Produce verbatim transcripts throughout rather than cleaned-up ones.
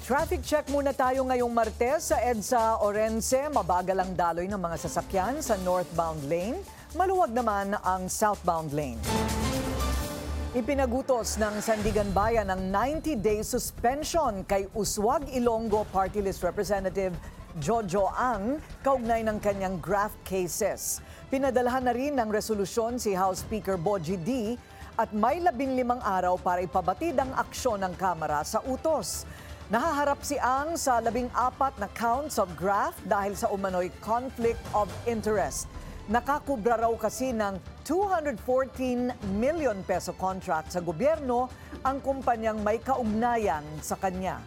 Traffic check muna tayo ngayong Martes sa EDSA Orense. Mabagal ang daloy ng mga sasakyan sa northbound lane. Maluwag naman ang southbound lane. Ipinagutos ng Sandigan Bayan ang ninety-day suspension kay Uswag Ilonggo Party List Representative Jojo Ang kaugnay ng kanyang graft cases. Pinadalhan na rin ng resolusyon si House Speaker Bogie D at may labing limang araw para ipabatid ang aksyon ng Kamara sa utos. Nahaharap si Ang sa labing apat na counts of graft dahil sa umano'y conflict of interest. Nakakubra raw kasi ng two hundred fourteen million peso contract sa gobyerno ang kumpanyang may kaugnayan sa kanya.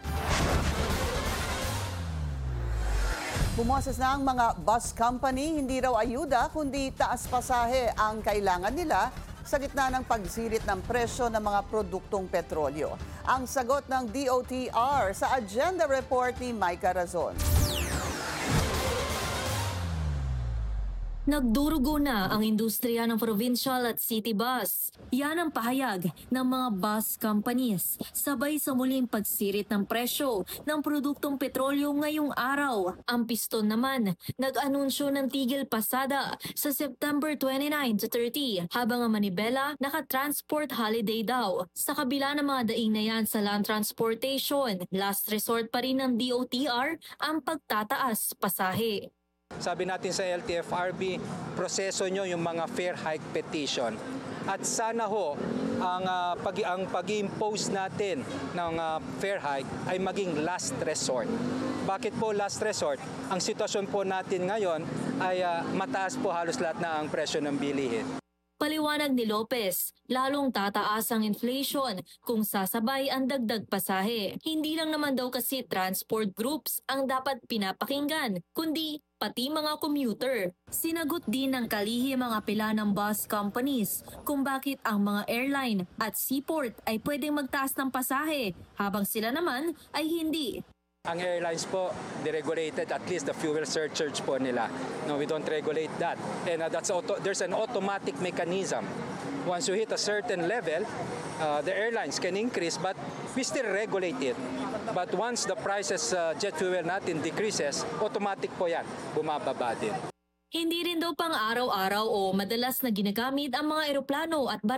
Bumoses na ang mga bus company, hindi raw ayuda kundi taas pasahe ang kailangan nila sa gitna ng pagsirit ng presyo ng mga produktong petrolyo. Ang sagot ng D O T R sa agenda report ni Micah Razon. Nagdurugo na ang industriya ng provincial at city bus. Yan ang pahayag ng mga bus companies. Sabay sa muling pagsirit ng presyo ng produktong petrolyo ngayong araw. Ang piston naman, nag-anunsyo ng tigil pasada sa September twenty-nine to thirty habang ang Manibela naka-transport holiday daw. Sa kabila ng mga daing na yan sa land transportation, last resort pa rin ng D O T R ang pagtataas pasahe. Sabi natin sa L T F R B, proseso nyo yung mga fair hike petition. At sana ho, ang, uh, pag, ang pag-impose natin ng uh, fair hike ay maging last resort. Bakit po last resort? Ang sitwasyon po natin ngayon ay uh, mataas po halos lahat na ang presyo ng bilihin. Paliwanag ni Lopez, lalong tataas ang inflation kung sasabay ang dagdag pasahe. Hindi lang naman daw kasi transport groups ang dapat pinapakinggan, kundi pati mga commuter. Sinagot din ng kalihim ang apela ng bus companies kung bakit ang mga airline at seaport ay pwedeng magtaas ng pasahe habang sila naman ay hindi. Ang airlines po, deregulated at least the fuel surcharge po nila. No, we don't regulate that. And uh, that's auto, there's an automatic mechanism. Once you hit a certain level, uh, the airlines can increase, but we still regulate it. But once the prices uh, jet fuel natin decreases, automatic po yan, bumababa din. Hindi rin daw pang araw-araw o madalas na ginagamit ang mga eroplano at